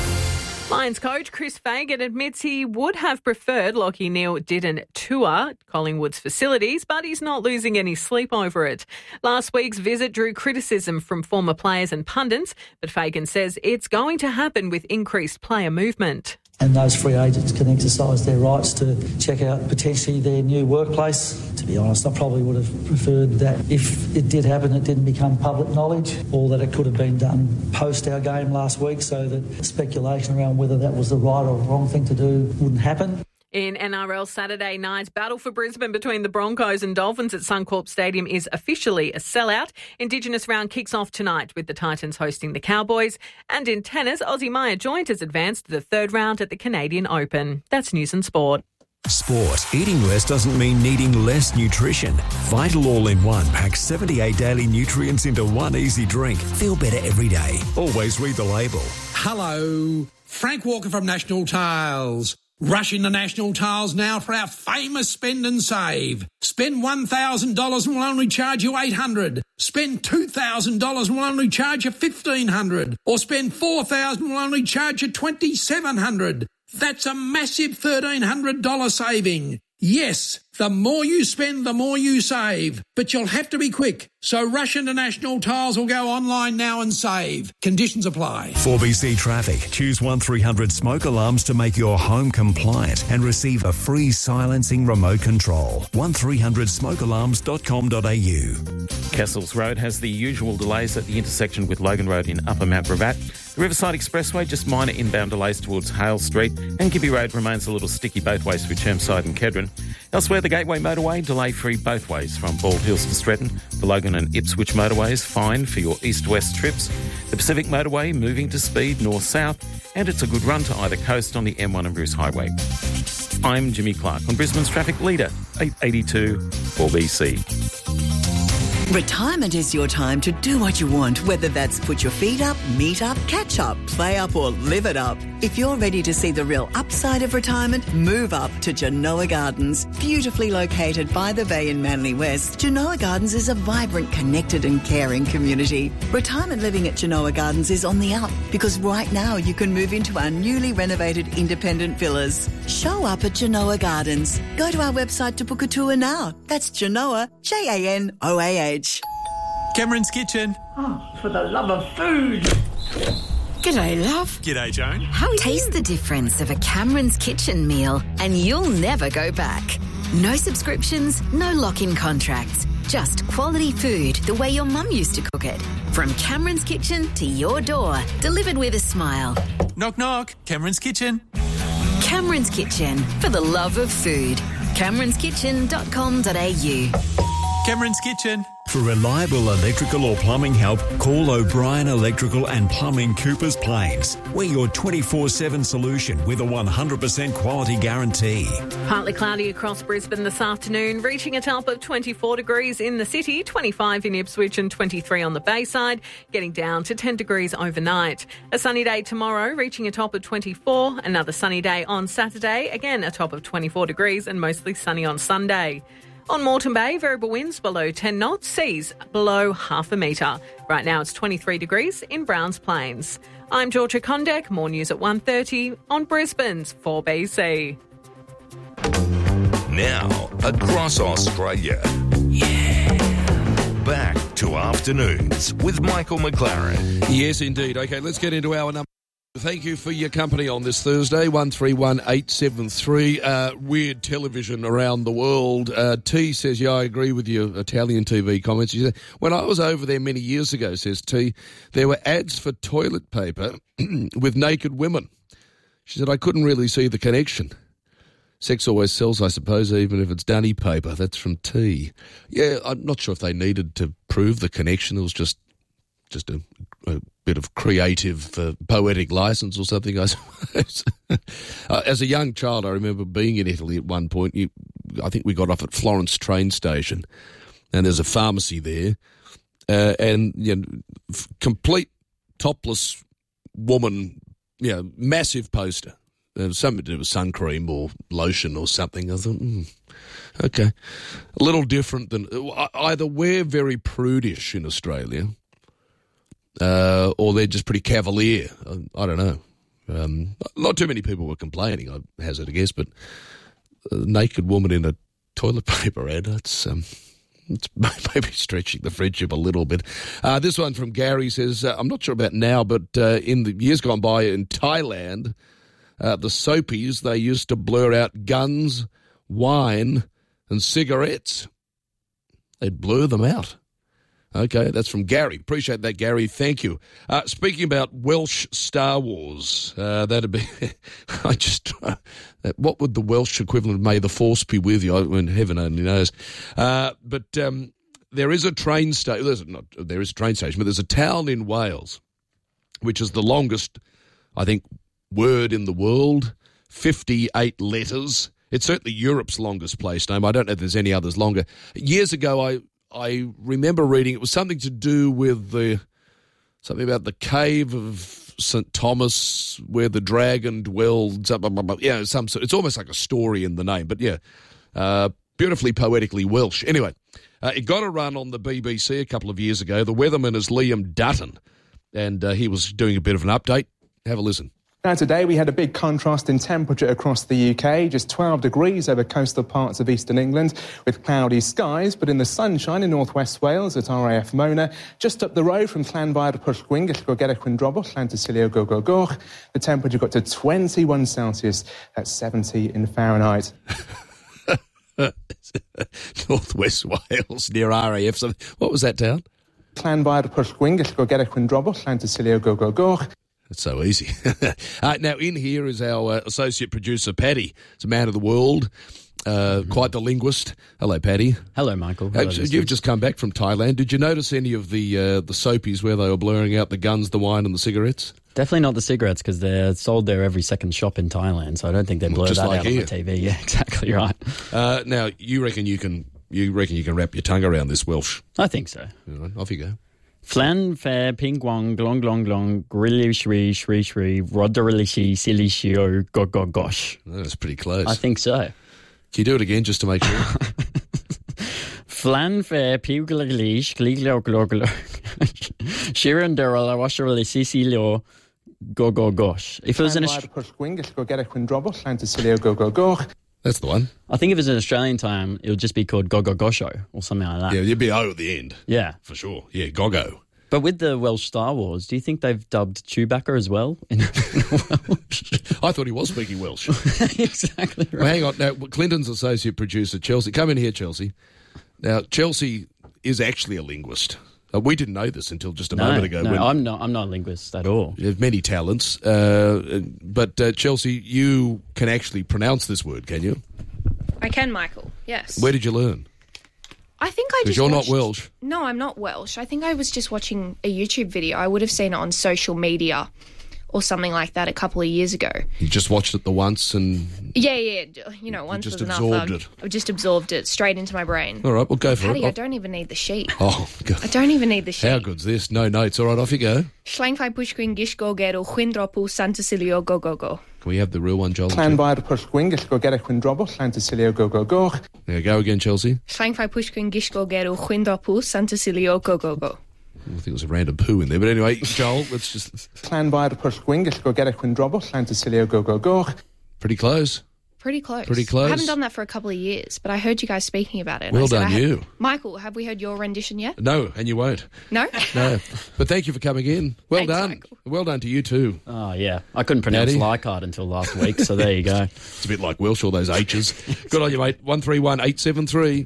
Lions coach Chris Fagan admits he would have preferred Lachie Neale didn't tour Collingwood's facilities, but he's not losing any sleep over it. Last week's visit drew criticism from former players and pundits, but Fagan says it's going to happen with increased player movement. And those free agents can exercise their rights to check out potentially their new workplace. To be honest, I probably would have preferred that if it did happen, it didn't become public knowledge, or that it could have been done post our game last week, so that speculation around whether that was the right or wrong thing to do wouldn't happen. In N R L Saturday night's battle for Brisbane between the Broncos and Dolphins at Suncorp Stadium is officially a sellout. Indigenous round kicks off tonight with the Titans hosting the Cowboys. And in tennis, Aussie Maya Joint has advanced to the third round at the Canadian Open. That's News and Sport. Sport. Eating less doesn't mean needing less nutrition. Vital All-in-One packs seventy-eight daily nutrients into one easy drink. Feel better every day. Always read the label. Hello, Frank Walker from National Tiles. Rush into National Tiles now for our famous spend and save. Spend one thousand dollars and we'll only charge you eight hundred dollars. Spend two thousand dollars and we'll only charge you fifteen hundred dollars. Or spend four thousand dollars and we'll only charge you twenty-seven hundred dollars. That's a massive thirteen hundred dollars saving. Yes, the more you spend, the more you save. But you'll have to be quick. So rush into National Tiles or go online now and save. Conditions apply. four B C Traffic. Choose one three hundred smoke alarms to make your home compliant and receive a free silencing remote control. one three hundred smoke alarms dot com dot a u. Kessels Road has the usual delays at the intersection with Logan Road in Upper Mount Gravatt. The Riverside Expressway, just minor inbound delays towards Hale Street, and Gimpy Road remains a little sticky both ways through Chermside and Kedron. Elsewhere, the Gateway Motorway, delay-free both ways from Bald Hills to Stretton. The Logan and Ipswich Motorways, fine for your east-west trips. The Pacific Motorway, moving to speed north-south, and it's a good run to either coast on the M one and Bruce Highway. I'm Jimmy Clark on Brisbane's Traffic Leader, eight eighty-two four B C. Retirement is your time to do what you want, whether that's put your feet up, meet up, catch up, play up or live it up. If you're ready to see the real upside of retirement, move up to Genoa Gardens. Beautifully located by the bay in Manly West, Genoa Gardens is a vibrant, connected and caring community. Retirement living at Genoa Gardens is on the up because right now you can move into our newly renovated independent villas. Show up at Genoa Gardens. Go to our website to book a tour now. That's Genoa, J A N O A H. Cameron's Kitchen. Oh, for the love of food. G'day, love. G'day, Joan. How are you? Taste the difference of a Cameron's Kitchen meal and you'll never go back. No subscriptions, no lock-in contracts. Just quality food the way your mum used to cook it. From Cameron's Kitchen to your door, delivered with a smile. Knock, knock. Cameron's Kitchen. Cameron's Kitchen, for the love of food. camerons kitchen dot com dot a u. Cameron's Kitchen. For reliable electrical or plumbing help, call O'Brien Electrical and Plumbing, Coopers Plains. We're your twenty-four seven solution with a one hundred percent quality guarantee. Partly cloudy across Brisbane this afternoon, reaching a top of twenty-four degrees in the city, twenty-five in Ipswich and twenty-three on the Bayside, getting down to ten degrees overnight. A sunny day tomorrow, reaching a top of twenty-four. Another sunny day on Saturday, again a top of twenty-four degrees and mostly sunny on Sunday. On Moreton Bay, variable winds below ten knots, seas below half a metre. Right now it's twenty-three degrees in Browns Plains. I'm Georgia Condek, more news at one thirty on Brisbane's four B C. Now, across Australia. Yeah. Back to afternoons with Michael McLaren. Yes, indeed. Okay, let's get into our number. Thank you for your company on this Thursday, one three one eight seven three. Uh, weird television around the world. Uh, T says, yeah, I agree with your Italian T V comments. She said, when I was over there many years ago, says T, there were ads for toilet paper with naked women. She said, I couldn't really see the connection. Sex always sells, I suppose, even if it's dunny paper. That's from T. Yeah, I'm not sure if they needed to prove the connection. It was just just a, a bit of creative, uh, poetic license or something, I suppose. uh, as a young child, I remember being in Italy at one point. You, I think we got off at Florence train station, and there's a pharmacy there, uh, and you know, f- complete topless woman, you know, massive poster. There was something to do with sun cream or lotion or something. I thought, hmm, okay. A little different than... Either we're very prudish in Australia, uh, or they're just pretty cavalier. I, I don't know. Um, not too many people were complaining, I hazard a guess, but a naked woman in a toilet paper ad, that's... Um, It's maybe stretching the friendship a little bit. Uh, this one from Gary says, uh, I'm not sure about now, but uh, in the years gone by in Thailand, uh, the soapies, they used to blur out guns, wine and cigarettes. They'd blur them out. Okay, that's from Gary. Appreciate that, Gary. Thank you. Uh, speaking about Welsh Star Wars, uh, that'd be... I just... Uh, what would the Welsh equivalent of May the Force be with you? I mean, heaven only knows. Uh, but um, there is a train station... There's not, there is a train station, but there's a town in Wales, which is the longest, I think, word in the world, fifty-eight letters. It's certainly Europe's longest place name. I don't know if there's any others longer. Years ago, I I remember reading it was something to do with the something about the cave of Saint Thomas where the dragon dwelled. Blah, blah, blah, yeah, some sort. It's almost like a story in the name, but yeah, uh, beautifully poetically Welsh. Anyway, uh, it got a run on the B B C a couple of years ago. The weatherman is Liam Dutton, and uh, he was doing a bit of an update. Have a listen. Now today we had a big contrast in temperature across the U K, just twelve degrees over coastal parts of eastern England with cloudy skies, but in the sunshine in northwest Wales at R A F Mona, just up the road from Llanfair Pwllgwyngyll at Gorgera Quindrobwll, Llantysilio Gogogoch, the temperature got to twenty-one Celsius, that's seventy in Fahrenheit. Northwest Wales near R A F. So what was that town? Llanfair Pwllgwyngyll at Gorgera Quindrobwll, Llantysilio Gogogoch. It's so easy. uh, now, in here is our uh, associate producer, Paddy. He's a man of the world, uh, mm-hmm. quite the linguist. Hello, Paddy. Hello, Michael. Hello, uh, you've just come back from Thailand. Did you notice any of the uh, the soapies where they were blurring out the guns, the wine and the cigarettes? Definitely not the cigarettes, because they're sold there every second shop in Thailand, so I don't think they blur just that like out here. on the T V. Yeah, exactly right. Uh, now, you reckon you can you reckon you can wrap your tongue around this Welsh? I think so. All right, off you go. Flan, fair, ping wong, glong, glong, glong, grilly, shri, shri, shri, rodderilishi, silly, shio, go, go, gosh. That's pretty close. I think so. Can you do it again just to make sure? Flan, fair, pugalish, gliglo, gloglo, shiran, derala, washerili, sicilio, go, go, gosh. If it was an That's the one. I think if it's an Australian time, it would just be called Gogo Gosho or something like that. Yeah, you'd be O at the end. Yeah. For sure. Yeah, Gogo. But with the Welsh Star Wars, do you think they've dubbed Chewbacca as well in Welsh? I thought he was speaking Welsh. Exactly right. Well, hang on. Now, Clinton's associate producer, Chelsea. Come in here, Chelsea. Now, Chelsea is actually a linguist. Uh, we didn't know this until just a no, moment ago. No, when I'm not. I'm not a linguist at all. You have many talents, uh, but uh, Chelsea, you can actually pronounce this word, can you? I can, Michael. Yes. Where did you learn? I think I just. Because you're watched... not Welsh. No, I'm not Welsh. I think I was just watching a YouTube video. I would have seen it on social media or something like that a couple of years ago. You just watched it the once and... Yeah, yeah. You know, once just was enough. absorbed I, it. I just absorbed it straight into my brain. All right, well, go for Paddy, it. I don't even need the sheet. Oh, God. I don't even need the sheet. How good's this? No notes. All right, off you go. Slangfai pushquin gishgo gero huindropu santasilio go go go. Can we have the real one, Joel? Llanfair Pwllgwyngyll Gorgera Quindrobwll, Llantysilio Gogogoch. There you go again, Chelsea. Slangfai pushquin gishgo gero huindropu santasilio go go go. I think there was a random poo in there. But anyway, Joel, let's just... Llanfair Pwllgwyngyll Gorgera Quindrobwll, Llantysilio Gogogoch. Pretty close. Pretty close. Pretty close. I haven't done that for a couple of years, but I heard you guys speaking about it. and Well I said done, I had- you. Michael, have we heard your rendition yet? No, and you won't. No? No. But thank you for coming in. Well Thanks, done. Michael. Well done to you too. Oh, yeah. I couldn't pronounce Paddy? Leichhardt until last week, so there you go. It's a bit like Welsh, all those H's. Good on you, mate. one three one eight seven three.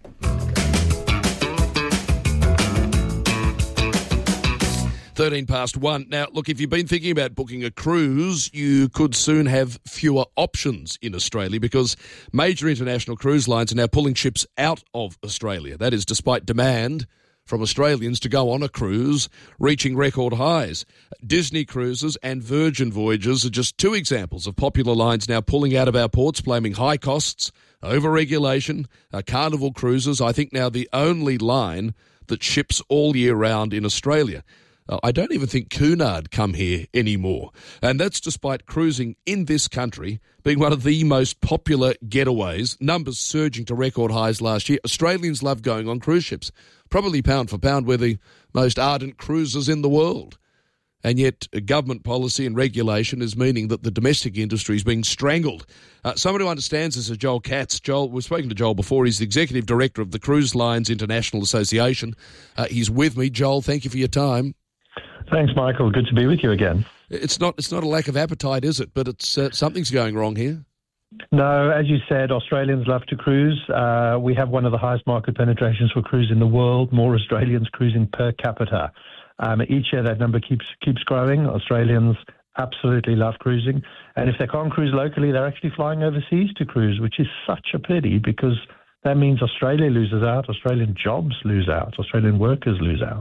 thirteen past one. Now, look, if you've been thinking about booking a cruise, you could soon have fewer options in Australia because major international cruise lines are now pulling ships out of Australia. That is despite demand from Australians to go on a cruise, reaching record highs. Disney Cruises and Virgin Voyages are just two examples of popular lines now pulling out of our ports, blaming high costs, over-regulation. Uh, Carnival Cruises, I think now the only line that ships all year round in Australia. Uh, I don't even think Cunard come here anymore. And that's despite cruising in this country being one of the most popular getaways, numbers surging to record highs last year. Australians love going on cruise ships. Probably pound for pound, we're the most ardent cruisers in the world. And yet government policy and regulation is meaning that the domestic industry is being strangled. Uh, someone who understands this is Joel Katz. Joel, we've spoken to Joel before. He's the Executive Director of the Cruise Lines International Association. Uh, he's with me. Joel, thank you for your time. Thanks, Michael. Good to be with you again. It's not it's not a lack of appetite, is it? But it's uh, something's going wrong here. No, as you said, Australians love to cruise. Uh, we have one of the highest market penetrations for cruise in the world, more Australians cruising per capita. Um, each year that number keeps keeps growing. Australians absolutely love cruising. And if they can't cruise locally, they're actually flying overseas to cruise, which is such a pity because that means Australia loses out, Australian jobs lose out, Australian workers lose out.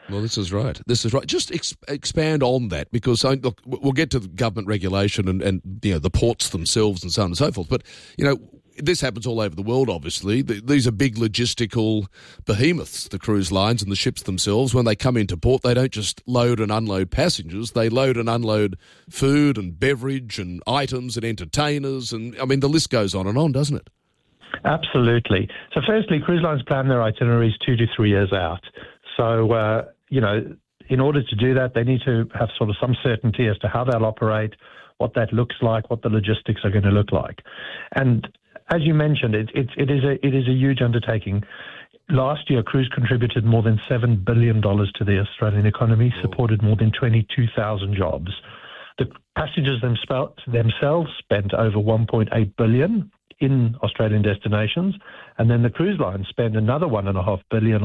Well, this is right. This is right. Just ex- expand on that, because I, look, we'll get to the government regulation and, and you know the ports themselves and so on and so forth. But you know, this happens all over the world. Obviously, the, these are big logistical behemoths, the cruise lines and the ships themselves. When they come into port, they don't just load and unload passengers; they load and unload food and beverage and items and entertainers, and I mean the list goes on and on, doesn't it? Absolutely. So, firstly, cruise lines plan their itineraries two to three years out. So, uh, you know, in order to do that, they need to have sort of some certainty as to how they'll operate, what that looks like, what the logistics are going to look like. And as you mentioned, it, it, it is a it is a huge undertaking. Last year, cruise contributed more than seven billion dollars to the Australian economy, supported more than twenty-two thousand jobs. The passengers themselves themselves spent over one point eight billion dollars in Australian destinations, and then the cruise lines spend another one and a half billion